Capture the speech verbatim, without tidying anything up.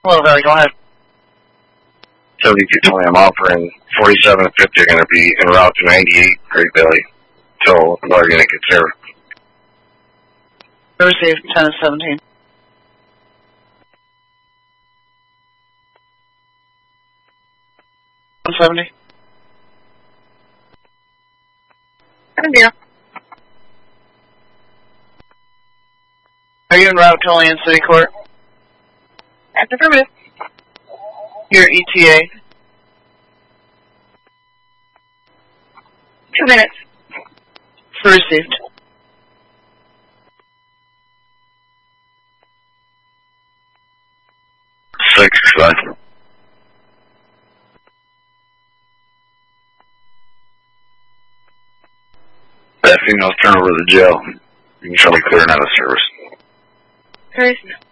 Hello, Valley, go ahead. seventy-two twenty, I'm offering forty-seven fifty are going to be en route to ninety-eight Great Valley until another unit gets there. Received, ten and seventeen. one seventy. Yeah. Are you en route to Olean City Court? That's affirmative. Your E T A. Two minutes. Received. Six, five. That female's turned over to the jail. You can show me clearing out of service. Received.